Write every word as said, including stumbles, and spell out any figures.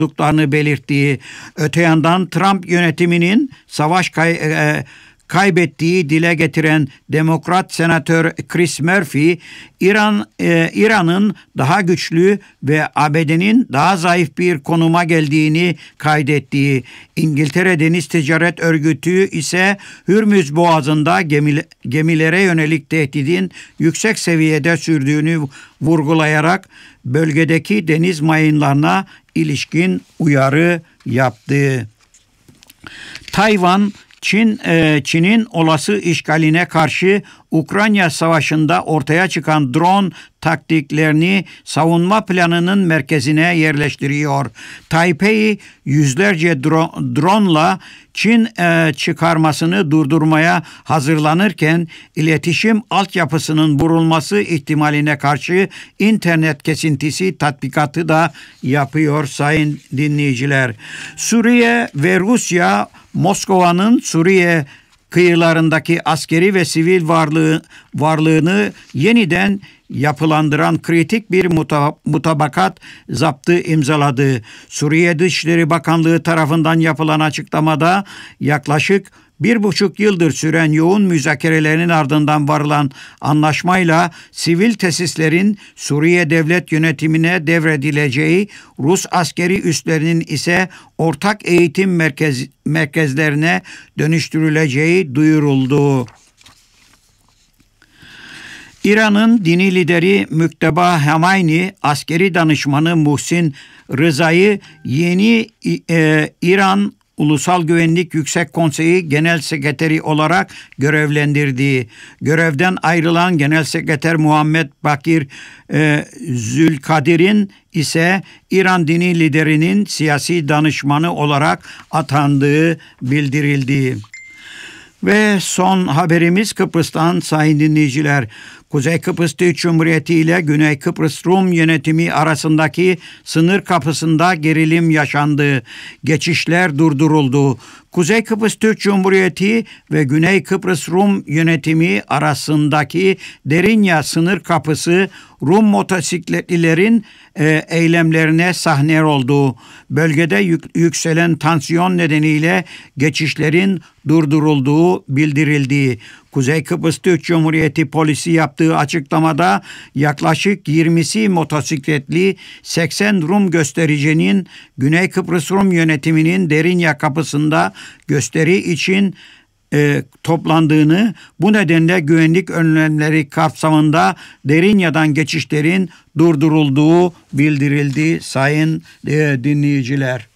olduklarını belirttiği, öte yandan Trump yönetiminin savaş kay, e, kaybettiği dile getiren Demokrat Senatör Chris Murphy, İran e, İran'ın daha güçlü ve A B D'nin daha zayıf bir konuma geldiğini kaydettiği, İngiltere Deniz Ticaret Örgütü ise Hürmüz Boğazı'nda gemile, gemilere yönelik tehdidin yüksek seviyede sürdüğünü vurgulayarak bölgedeki deniz mayınlarına ilişkin uyarı yaptı. Tayvan, Çin, Çin'in olası işgaline karşı Ukrayna Savaşı'nda ortaya çıkan drone taktiklerini savunma planının merkezine yerleştiriyor. Taipei yüzlerce drone'la Çin çıkarmasını durdurmaya hazırlanırken iletişim altyapısının vurulması ihtimaline karşı internet kesintisi tatbikatı da yapıyor sayın dinleyiciler. Suriye ve Rusya, Moskova'nın Suriye kıyılarındaki askeri ve sivil varlığı, varlığını yeniden yapılandıran kritik bir mutabakat zaptı imzaladı. Suriye Dışişleri Bakanlığı tarafından yapılan açıklamada yaklaşık bir buçuk yıldır süren yoğun müzakerelerin ardından varılan anlaşmayla sivil tesislerin Suriye devlet yönetimine devredileceği, Rus askeri üslerinin ise ortak eğitim merkez, merkezlerine dönüştürüleceği duyuruldu. İran'ın dini lideri Mükteba Hamayni, askeri danışmanı Muhsin Rıza'yı yeni e, İran Ulusal Güvenlik Yüksek Konseyi Genel Sekreteri olarak görevlendirdiği, görevden ayrılan Genel Sekreter Muhammed Bakir e, Zülkadir'in ise İran dini liderinin siyasi danışmanı olarak atandığı bildirildi. Ve son haberimiz Kıbrıs'tan sayın dinleyiciler. Kuzey Kıbrıs Türk Cumhuriyeti ile Güney Kıbrıs Rum yönetimi arasındaki sınır kapısında gerilim yaşandı. Geçişler durduruldu. Kuzey Kıbrıs Türk Cumhuriyeti ve Güney Kıbrıs Rum yönetimi arasındaki Derinya sınır kapısı Rum motosikletlilerin e, eylemlerine sahne oldu. Bölgede yük, yükselen tansiyon nedeniyle geçişlerin durdurulduğu bildirildi. Kuzey Kıbrıs Türk Cumhuriyeti polisi yaptığı açıklamada yaklaşık yirmisi motosikletli seksen Rum göstericinin Güney Kıbrıs Rum yönetiminin Derinya kapısında gösteri için e, toplandığını, bu nedenle güvenlik önlemleri kapsamında Derinya'dan geçişlerin durdurulduğu bildirildi sayın e, dinleyiciler.